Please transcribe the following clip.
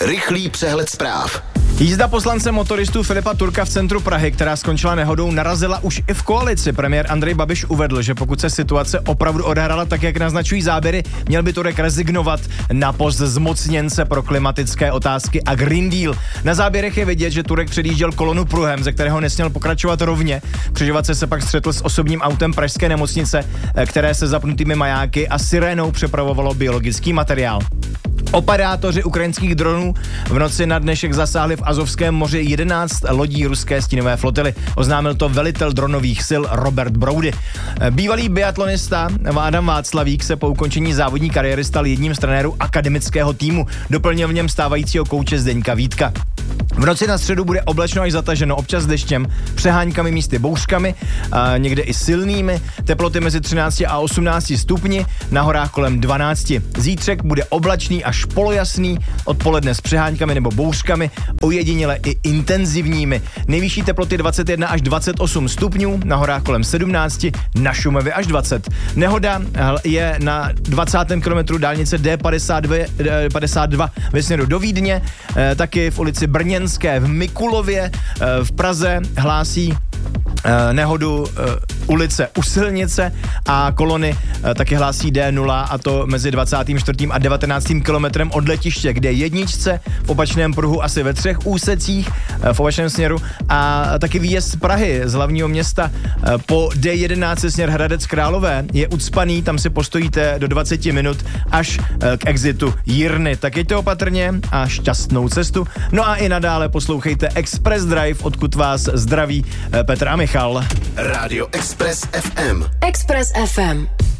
Rychlý přehled zpráv. Jízda poslance motoristů Filipa Turka v centru Prahy, která skončila nehodou, narazila už i v koalici. Premiér Andrej Babiš uvedl, že pokud se situace opravdu odehrála tak, jak naznačují záběry, měl by Turek rezignovat na post zmocněnce pro klimatické otázky a Green Deal. Na záběrech je vidět, že Turek předjížděl kolonu pruhem, ze kterého nesměl pokračovat rovně. Křižovatce se pak střetl s osobním autem pražské nemocnice, které se zapnutými majáky a sirénou přepravovalo biologický materiál. Operátoři ukrajinských dronů v noci na dnešek zasáhli v Azovském moři 11 lodí ruské stínové flotily. Oznámil to velitel dronových sil Robert Broudy. Bývalý biatlonista Adam Václavík se po ukončení závodní kariéry stal jedním z trenérů akademického týmu. Doplnil v něm stávajícího kouče Zdeňka Vítka. V noci na středu bude oblačno až zataženo, občas deštěm, přeháňkami místy bouřkami, někde i silnými, teploty mezi 13 a 18 stupni, na horách kolem 12. Zítřek bude oblačný až polojasný, odpoledne s přeháňkami nebo bouřkami, ojediněle i intenzivními. Nejvyšší teploty 21 až 28 stupňů, na horách kolem 17, na Šumavě až 20. Nehoda je na 20. kilometru dálnice D52 ve směru do Vídně, taky v ulici Brněnské v Mikulově, v Praze hlásí nehodu ulice u silnice a kolony taky hlásí D0, a to mezi 24. a 19. kilometrem od letiště, kde jedničce v opačném pruhu asi ve 3 úsecích v opačném směru a taky výjezd z Prahy, z hlavního města po D11 směr Hradec Králové je ucpaný, tam si postojíte do 20 minut až k exitu Jirny. Tak jeďte opatrně a šťastnou cestu. No a i nadále poslouchejte Express Drive, odkud vás zdraví Petr a Michal. Rádio Express FM. Express FM.